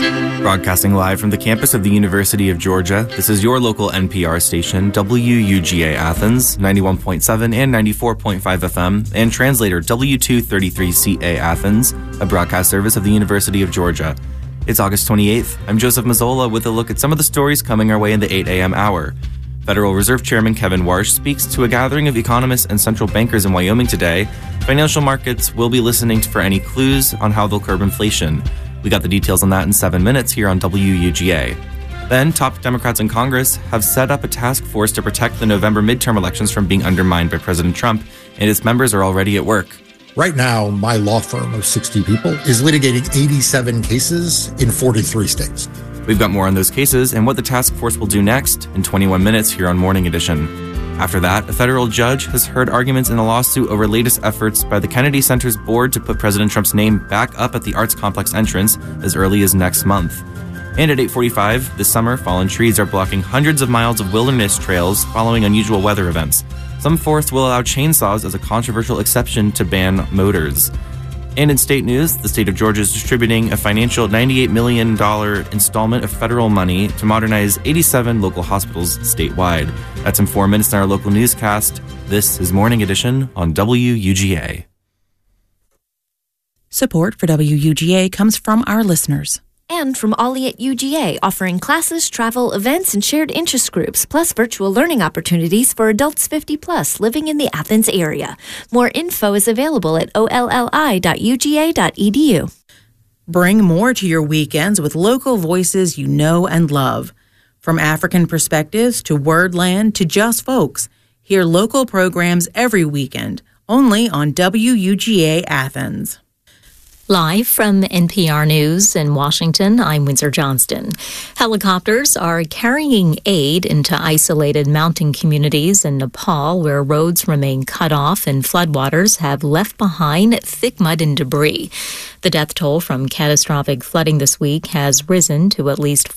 Broadcasting live from the campus of the University of Georgia, this is your local NPR station, WUGA Athens, 91.7 and 94.5 FM, and translator W233CA Athens, a broadcast service of the University of Georgia. It's August 28th. I'm Joseph Mazzola with a look at some of the stories coming our way in the 8 a.m. hour. Federal Reserve Chairman Kevin Warsh speaks to a gathering of economists and central bankers in Wyoming today. Financial markets will be listening for any clues on how they'll curb inflation. We got the details on that in 7 minutes here on WUGA. Then, top Democrats in Congress have set up a task force to protect the November midterm elections from being undermined by President Trump, and its members are already at work. Right now, my law firm of 60 people is litigating 87 cases in 43 states. We've got more on those cases and what the task force will do next in 21 minutes here on Morning Edition. After that, a federal judge has heard arguments in a lawsuit over latest efforts by the Kennedy Center's board to put President Trump's name back up at the Arts Complex entrance as early as next month. And at 8:45, this summer, fallen trees are blocking hundreds of miles of wilderness trails following unusual weather events. Some forests will allow chainsaws as a controversial exception to ban motors. And in state news, the state of Georgia is distributing a financial $98 million installment of federal money to modernize 87 local hospitals statewide. That's in 4 minutes in our local newscast. This is Morning Edition on WUGA. Support for WUGA comes from our listeners. And from Ollie at UGA, offering classes, travel, events, and shared interest groups, plus virtual learning opportunities for adults 50+ living in the Athens area. More info is available at olli.uga.edu. Bring more to your weekends with local voices you know and love. From African perspectives to Wordland to Just Folks, hear local programs every weekend, only on WUGA Athens. Live from NPR News in Washington, I'm Windsor Johnston. Helicopters are carrying aid into isolated mountain communities in Nepal where roads remain cut off and floodwaters have left behind thick mud and debris. The death toll from catastrophic flooding this week has risen to at least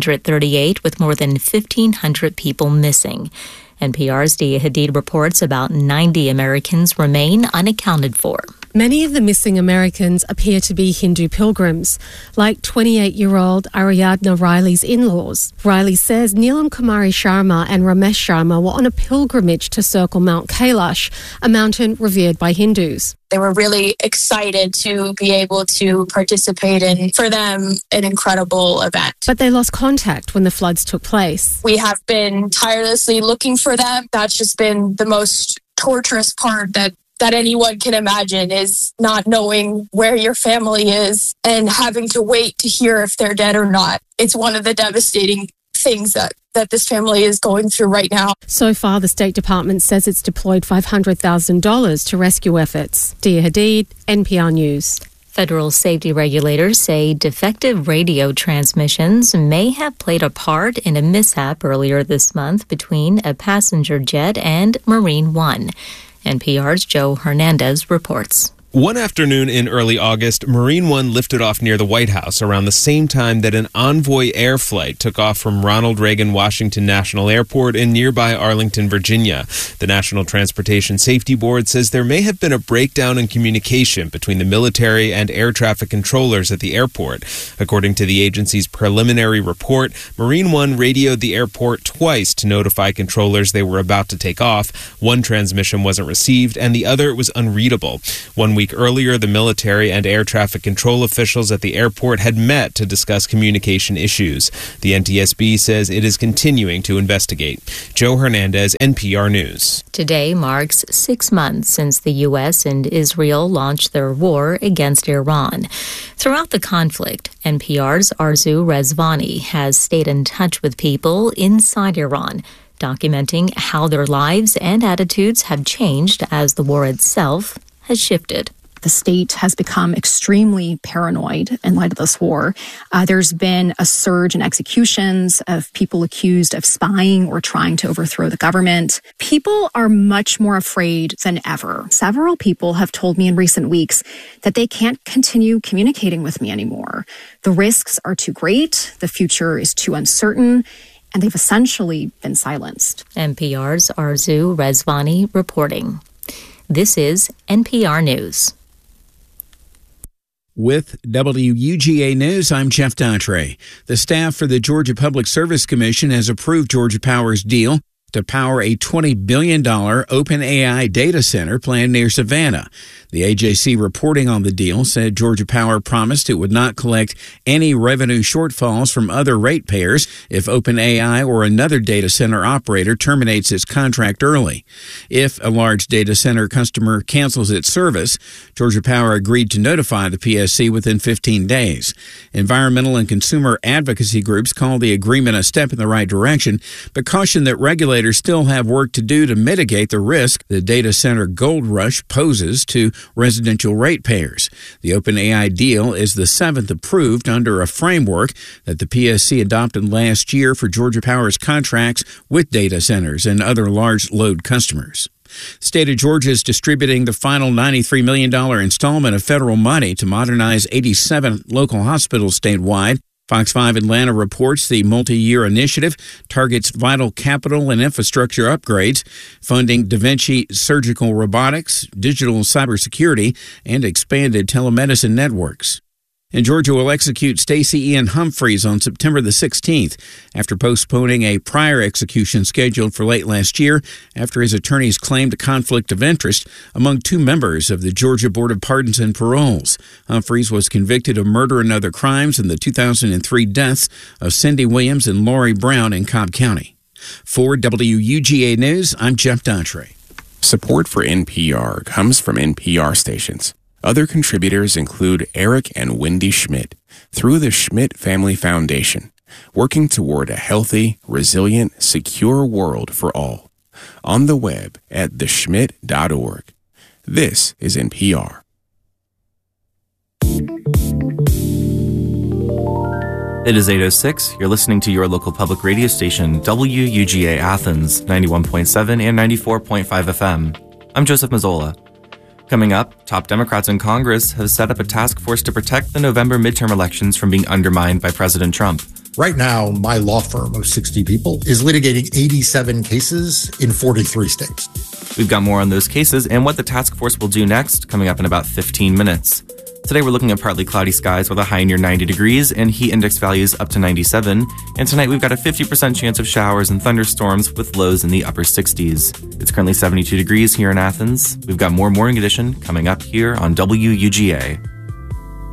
538, with more than 1,500 people missing. NPR's Dia Hadid reports about 90 Americans remain unaccounted for. Many of the missing Americans appear to be Hindu pilgrims, like 28-year-old Ariadna Riley's in-laws. Riley says Neelam Kumari Sharma and Ramesh Sharma were on a pilgrimage to circle Mount Kailash, a mountain revered by Hindus. They were really excited to be able to participate in, for them, an incredible event. But they lost contact when the floods took place. We have been tirelessly looking for them. That's just been the most torturous part that anyone can imagine, is not knowing where your family is and having to wait to hear if they're dead or not. It's one of the devastating things that this family is going through right now. So far, the State Department says it's deployed $500,000 to rescue efforts. Dia Hadid, NPR News. Federal safety regulators say defective radio transmissions may have played a part in a mishap earlier this month between a passenger jet and Marine One. NPR's Joe Hernandez reports. One afternoon in early August, Marine One lifted off near the White House around the same time that an Envoy Air flight took off from Ronald Reagan Washington National Airport in nearby Arlington, Virginia. The National Transportation Safety Board says there may have been a breakdown in communication between the military and air traffic controllers at the airport. According to the agency's preliminary report, Marine One radioed the airport twice to notify controllers they were about to take off. One transmission wasn't received, and the other was unreadable. 1 week earlier, the military and air traffic control officials at the airport had met to discuss communication issues. The NTSB says it is continuing to investigate. Joe Hernandez, NPR News. Today marks 6 months since the U.S. and Israel launched their war against Iran. Throughout the conflict, NPR's Arzu Rezvani has stayed in touch with people inside Iran, documenting how their lives and attitudes have changed as the war itself has shifted. The state has become extremely paranoid in light of this war. There's been a surge in executions of people accused of spying or trying to overthrow the government. People are much more afraid than ever. Several people have told me in recent weeks that they can't continue communicating with me anymore. The risks are too great, the future is too uncertain, and they've essentially been silenced. NPR's Arzu Rezvani reporting. This is NPR News. With WUGA News, I'm Jeff Daughtry. The staff for the Georgia Public Service Commission has approved Georgia Power's deal to power a $20 billion OpenAI data center planned near Savannah. The AJC reporting on the deal said Georgia Power promised it would not collect any revenue shortfalls from other ratepayers if OpenAI or another data center operator terminates its contract early. If a large data center customer cancels its service, Georgia Power agreed to notify the PSC within 15 days. Environmental and consumer advocacy groups call the agreement a step in the right direction, but caution that regulators still have work to do to mitigate the risk the data center gold rush poses to residential ratepayers. The OpenAI deal is the seventh approved under a framework that the PSC adopted last year for Georgia Power's contracts with data centers and other large load customers. The state of Georgia is distributing the final $93 million installment of federal money to modernize 87 local hospitals statewide. Fox 5 Atlanta reports the multi-year initiative targets vital capital and infrastructure upgrades, funding Da Vinci surgical robotics, digital cybersecurity, and expanded telemedicine networks. And Georgia will execute Stacey Ian Humphreys on September the 16th after postponing a prior execution scheduled for late last year after his attorneys claimed a conflict of interest among two members of the Georgia Board of Pardons and Paroles. Humphreys was convicted of murder and other crimes in the 2003 deaths of Cindy Williams and Lori Brown in Cobb County. For WUGA News, I'm Jeff Daughtry. Support for NPR comes from NPR stations. Other contributors include Eric and Wendy Schmidt through the Schmidt Family Foundation, working toward a healthy, resilient, secure world for all. On the web at theschmidt.org. This is NPR. It is 8:06. You're listening to your local public radio station, WUGA Athens, 91.7 and 94.5 FM. I'm Joseph Mazzola. Coming up, top Democrats in Congress have set up a task force to protect the November midterm elections from being undermined by President Trump. Right now, my law firm of 60 people is litigating 87 cases in 43 states. We've got more on those cases and what the task force will do next, coming up in about 15 minutes. Today we're looking at partly cloudy skies with a high near 90 degrees and heat index values up to 97. And tonight we've got a 50% chance of showers and thunderstorms with lows in the upper 60s. It's currently 72 degrees here in Athens. We've got more Morning Edition coming up here on WUGA.